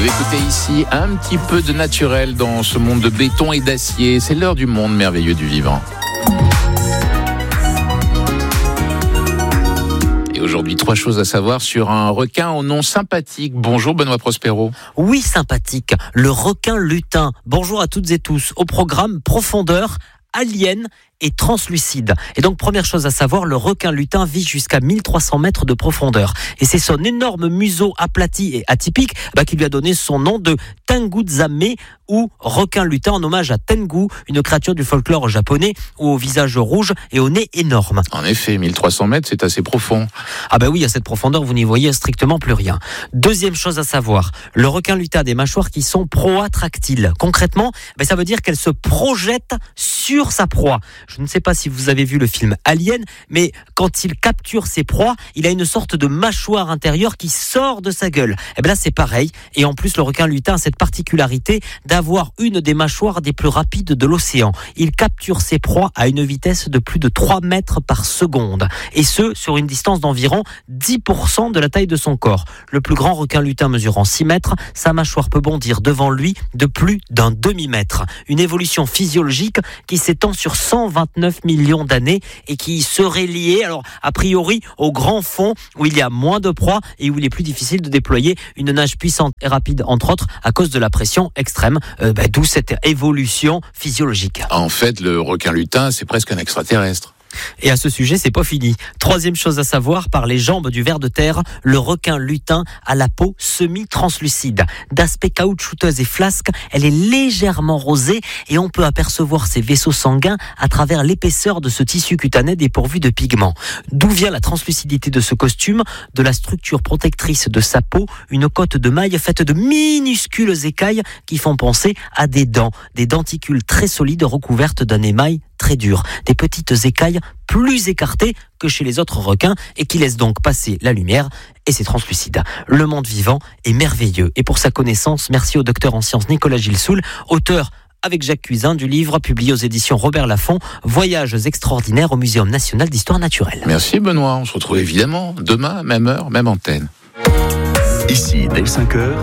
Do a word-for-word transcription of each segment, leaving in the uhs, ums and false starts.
Vous écoutez ici un petit peu de naturel dans ce monde de béton et d'acier. C'est l'heure du monde merveilleux du vivant. Et aujourd'hui, trois choses à savoir sur un requin au nom sympathique. Bonjour Benoît Prospero. Oui, sympathique, le requin lutin. Bonjour à toutes et tous. Au programme profondeur, alien et translucide. Et donc, première chose à savoir, le requin lutin vit jusqu'à mille trois cents mètres de profondeur. Et c'est son énorme museau aplati et atypique bah, qui lui a donné son nom de Tengu-zame ou requin lutin en hommage à Tengu, une créature du folklore japonais au visage rouge et au nez énorme. En effet, mille trois cents mètres, c'est assez profond. Ah bah oui, à cette profondeur, vous n'y voyez strictement plus rien. Deuxième chose à savoir, le requin lutin a des mâchoires qui sont proatractiles. Concrètement, bah, ça veut dire qu'elle se projette sur sa proie. Je ne sais pas si vous avez vu le film Alien, mais quand il capture ses proies, il a une sorte de mâchoire intérieure qui sort de sa gueule. Et bien là, c'est pareil. Et en plus, le requin lutin a cette particularité d'avoir une des mâchoires des plus rapides de l'océan. Il capture ses proies à une vitesse de plus de trois mètres par seconde. Et ce, sur une distance d'environ dix pour cent de la taille de son corps. Le plus grand requin lutin mesurant six mètres, sa mâchoire peut bondir devant lui de plus d'un demi-mètre. Une évolution physiologique qui s'étend sur cent vingt-neuf millions d'années et qui serait liée, alors a priori, au grand fond où il y a moins de proies et où il est plus difficile de déployer une nage puissante et rapide, entre autres, à cause de la pression extrême, euh, bah, d'où cette évolution physiologique. En fait, le requin lutin, c'est presque un extraterrestre. Et à ce sujet, c'est pas fini. Troisième chose à savoir, par les jambes du ver de terre, le requin lutin a la peau semi-translucide. D'aspect caoutchouteuse et flasque, elle est légèrement rosée et on peut apercevoir ses vaisseaux sanguins à travers l'épaisseur de ce tissu cutané dépourvu de pigments. D'où vient la translucidité de ce costume? De la structure protectrice de sa peau, une cotte de mailles faite de minuscules écailles qui font penser à des dents, des denticules très solides recouvertes d'un émail très dur, des petites écailles plus écartées que chez les autres requins et qui laissent donc passer la lumière, et c'est translucide. Le monde vivant est merveilleux et pour sa connaissance, merci au docteur en sciences Nicolas Gilsoul, auteur avec Jacques Cuisin du livre publié aux éditions Robert Laffont, Voyages extraordinaires au Muséum national d'histoire naturelle. Merci Benoît, on se retrouve évidemment demain, même heure, même antenne. Ici, dès cinq heures,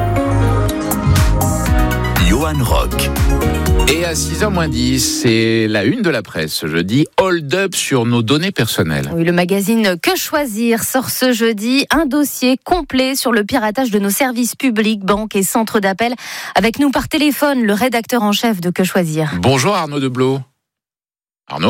Johan Rock. Et à six heures moins dix, c'est la une de la presse ce jeudi, hold up sur nos données personnelles. Oui, le magazine Que Choisir sort ce jeudi un dossier complet sur le piratage de nos services publics, banques et centres d'appel. Avec nous par téléphone, le rédacteur en chef de Que Choisir. Bonjour Arnaud Deblot. Arnaud ?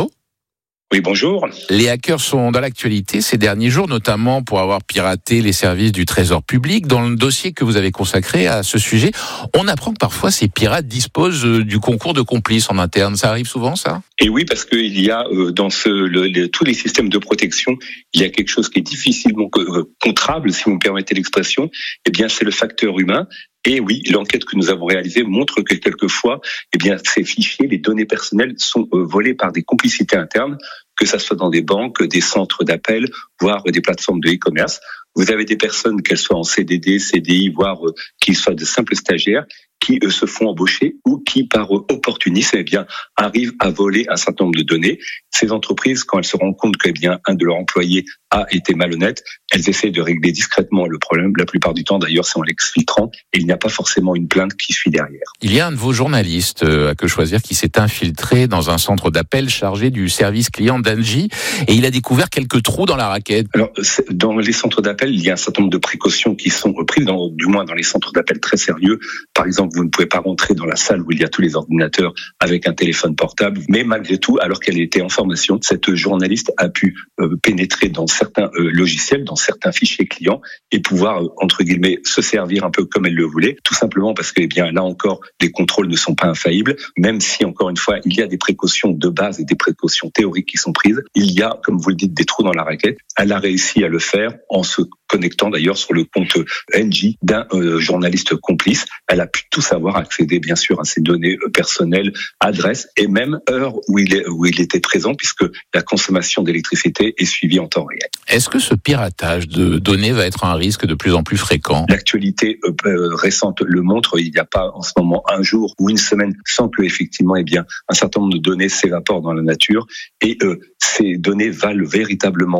Oui, bonjour. Les hackers sont dans l'actualité ces derniers jours, notamment pour avoir piraté les services du Trésor public. Dans le dossier que vous avez consacré à ce sujet, on apprend que parfois ces pirates disposent du concours de complices en interne. Ça arrive souvent, ça ? Et oui, parce qu'il y a euh, dans ce, le, le, tous les systèmes de protection, il y a quelque chose qui est difficilement euh, contrable, si vous me permettez l'expression. Eh bien, c'est le facteur humain. Et oui, l'enquête que nous avons réalisée montre que quelquefois, eh bien, ces fichiers, les données personnelles sont euh, volées par des complicités internes, que ça soit dans des banques, des centres d'appel, voire des plateformes de e-commerce. Vous avez des personnes, qu'elles soient en C D D, C D I, voire euh, qu'ils soient de simples stagiaires, qui euh, se font embaucher ou qui, par euh, opportunisme, eh bien, arrivent à voler un certain nombre de données. Ces entreprises, quand elles se rendent compte que, eh bien, un de leurs employés a été malhonnête, elles essaient de régler discrètement le problème. La plupart du temps, d'ailleurs, c'est en l'exfiltrant et il n'y a pas forcément une plainte qui suit derrière. Il y a un de vos journalistes euh, à Que Choisir qui s'est infiltré dans un centre d'appel chargé du service client d'Engie et il a découvert quelques trous dans la raquette. Alors, dans les centres d'appel, il y a un certain nombre de précautions qui sont prises, dans, du moins dans les centres d'appel très sérieux. Par exemple, vous ne pouvez pas rentrer dans la salle où il y a tous les ordinateurs avec un téléphone portable. Mais malgré tout, alors qu'elle était en formation, cette journaliste a pu euh, pénétrer dans certains euh, logiciels, dans certains fichiers clients et pouvoir, euh, entre guillemets, se servir un peu comme elle le voulait. Tout simplement parce que, eh bien, là encore, les contrôles ne sont pas infaillibles. Même si, encore une fois, il y a des précautions de base et des précautions théoriques qui sont prises, il y a, comme vous le dites, des trous dans la raquette. Elle a réussi à le faire en se connectant d'ailleurs sur le compte Engie d'un euh, journaliste complice. Elle a pu tout savoir, accéder bien sûr à ses données personnelles, adresse et même heure où il, est, où il était présent, puisque la consommation d'électricité est suivie en temps réel. Est-ce que ce piratage de données va être un risque de plus en plus fréquent ? L'actualité euh, récente le montre. Il n'y a pas en ce moment un jour ou une semaine sans que effectivement, eh bien, un certain nombre de données s'évaporent dans la nature et euh, ces données valent véritablement de l'or.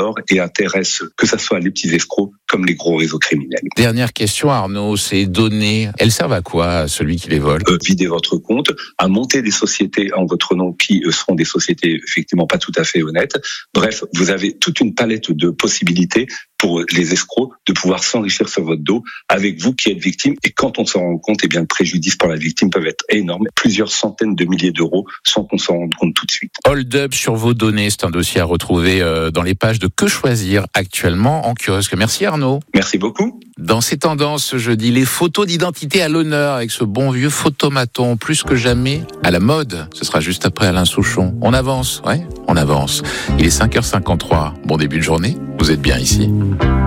ignore et intéresse que ce soit les petits escrocs comme les gros réseaux criminels. Dernière question, Arnaud, ces données, elles servent à quoi à celui qui les vole ? euh, Vider votre compte, à monter des sociétés en votre nom qui euh, seront des sociétés effectivement pas tout à fait honnêtes. Bref, vous avez toute une palette de possibilités pour les escrocs de pouvoir s'enrichir sur votre dos avec vous qui êtes victime. Et quand on s'en rend compte, eh bien, le préjudice pour la victime peut être énorme. Plusieurs centaines de milliers d'euros sans qu'on s'en rende compte tout de suite. Hold up sur vos données, c'est un dossier à retrouver dans les pages de Que choisir actuellement en kiosque. Merci Arnaud. Merci beaucoup. Dans ces tendances ce jeudi, les photos d'identité à l'honneur avec ce bon vieux photomaton, plus que jamais à la mode. Ce sera juste après Alain Souchon. On avance, ouais, on avance. Il est cinq heures cinquante-trois. Bon début de journée, vous êtes bien ici.